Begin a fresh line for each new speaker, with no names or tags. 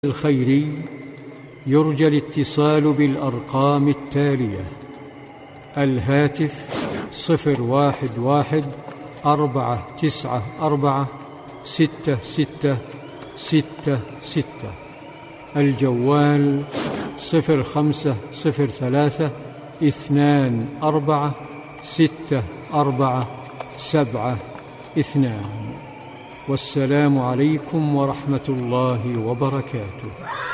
الخيري يرجى الاتصال بالأرقام التالية: الهاتف 011-494-6666، الجوال 0503-246472. والسلام عليكم ورحمة الله وبركاته.